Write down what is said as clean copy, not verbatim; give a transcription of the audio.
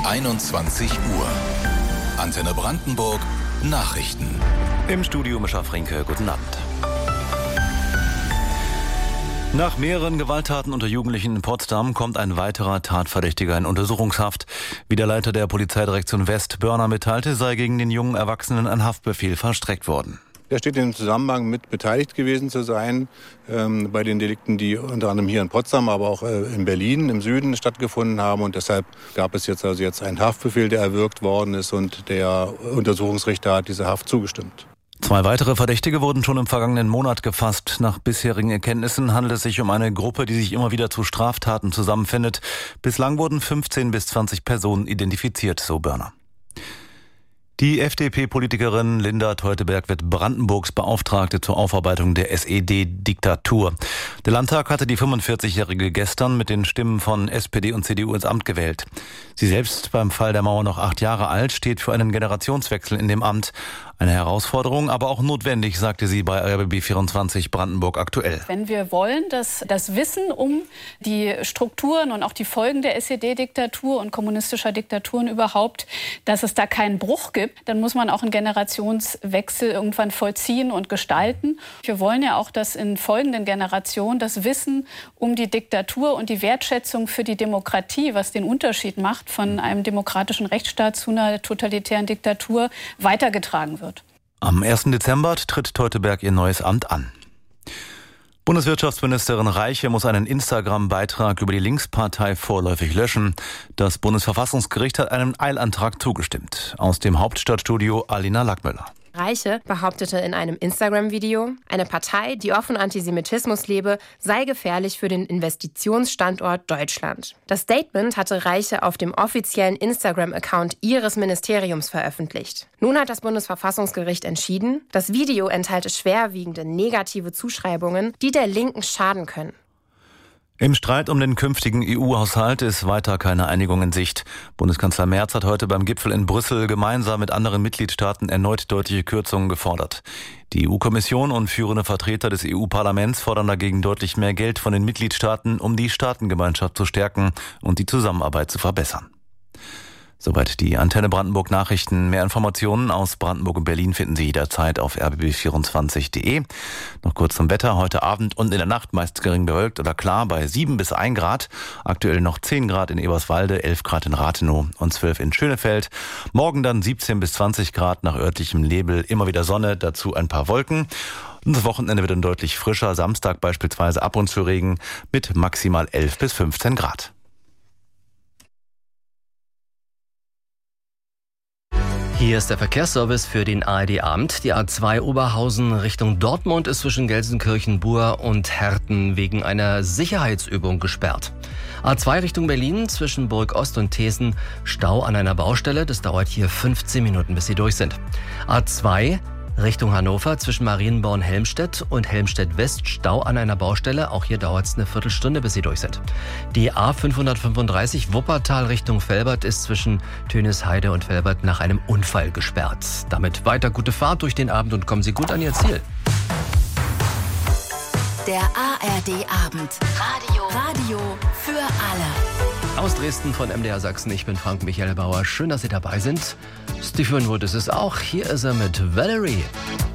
21 Uhr. Antenne Brandenburg Nachrichten. Im Studio Mischa Frinke, guten Abend. Nach mehreren Gewalttaten unter Jugendlichen in Potsdam kommt ein weiterer Tatverdächtiger in Untersuchungshaft. Wie der Leiter der Polizeidirektion West, Börner, mitteilte, sei gegen den jungen Erwachsenen ein Haftbefehl verstreckt worden. Er steht im Zusammenhang mit beteiligt gewesen zu sein bei den Delikten, die unter anderem hier in Potsdam, aber auch in Berlin im Süden stattgefunden haben. Und deshalb gab es jetzt einen Haftbefehl, der erwirkt worden ist, und der Untersuchungsrichter hat dieser Haft zugestimmt. 2 weitere Verdächtige wurden schon im vergangenen Monat gefasst. Nach bisherigen Erkenntnissen handelt es sich um eine Gruppe, die sich immer wieder zu Straftaten zusammenfindet. Bislang wurden 15 bis 20 Personen identifiziert, so Börner. Die FDP-Politikerin Linda Teuteberg wird Brandenburgs Beauftragte zur Aufarbeitung der SED-Diktatur. Der Landtag hatte die 45-Jährige gestern mit den Stimmen von SPD und CDU ins Amt gewählt. Sie selbst, beim Fall der Mauer noch 8 Jahre alt, steht für einen Generationswechsel in dem Amt. Eine Herausforderung, aber auch notwendig, sagte sie bei RBB24 Brandenburg aktuell. Wenn wir wollen, dass das Wissen um die Strukturen und auch die Folgen der SED-Diktatur und kommunistischer Diktaturen überhaupt, dass es da keinen Bruch gibt, dann muss man auch einen Generationswechsel irgendwann vollziehen und gestalten. Wir wollen ja auch, dass in folgenden Generationen das Wissen um die Diktatur und die Wertschätzung für die Demokratie, was den Unterschied macht von einem demokratischen Rechtsstaat zu einer totalitären Diktatur, weitergetragen wird. Am 1. Dezember tritt Teuteberg ihr neues Amt an. Bundeswirtschaftsministerin Reiche muss einen Instagram-Beitrag über die Linkspartei vorläufig löschen. Das Bundesverfassungsgericht hat einem Eilantrag zugestimmt. Aus dem Hauptstadtstudio Alina Lackmüller. Reiche behauptete in einem Instagram-Video, eine Partei, die offen Antisemitismus lebe, sei gefährlich für den Investitionsstandort Deutschland. Das Statement hatte Reiche auf dem offiziellen Instagram-Account ihres Ministeriums veröffentlicht. Nun hat das Bundesverfassungsgericht entschieden, das Video enthalte schwerwiegende negative Zuschreibungen, die der Linken schaden können. Im Streit um den künftigen EU-Haushalt ist weiter keine Einigung in Sicht. Bundeskanzler Merz hat heute beim Gipfel in Brüssel gemeinsam mit anderen Mitgliedstaaten erneut deutliche Kürzungen gefordert. Die EU-Kommission und führende Vertreter des EU-Parlaments fordern dagegen deutlich mehr Geld von den Mitgliedstaaten, um die Staatengemeinschaft zu stärken und die Zusammenarbeit zu verbessern. Soweit die Antenne Brandenburg Nachrichten. Mehr Informationen aus Brandenburg und Berlin finden Sie jederzeit auf rbb24.de. Noch kurz zum Wetter. Heute Abend und in der Nacht meist gering bewölkt oder klar bei 7 bis 1 Grad. Aktuell noch 10 Grad in Eberswalde, 11 Grad in Rathenow und 12 in Schönefeld. Morgen dann 17 bis 20 Grad nach örtlichem Nebel. Immer wieder Sonne, dazu ein paar Wolken. Und das Wochenende wird dann deutlich frischer. Samstag beispielsweise ab und zu Regen mit maximal 11 bis 15 Grad. Hier ist der Verkehrsservice für den ARD-Abend. Die A2 Oberhausen Richtung Dortmund ist zwischen Gelsenkirchen-Bur und Herten wegen einer Sicherheitsübung gesperrt. A2 Richtung Berlin zwischen Burg Ost und Thesen Stau an einer Baustelle. Das dauert hier 15 Minuten, bis Sie durch sind. A2 Richtung Hannover zwischen Marienborn Helmstedt und Helmstedt West Stau an einer Baustelle. Auch hier dauert es eine Viertelstunde, bis Sie durch sind. Die A535 Wuppertal Richtung Velbert ist zwischen Tönisheide und Velbert nach einem Unfall gesperrt. Damit weiter gute Fahrt durch den Abend und kommen Sie gut an Ihr Ziel. Der ARD-Abend. Radio für alle. Aus Dresden von MDR Sachsen, ich bin Frank Michael Bauer. Schön, dass Sie dabei sind. Steve Winwood ist es auch. Hier ist er mit Valerie.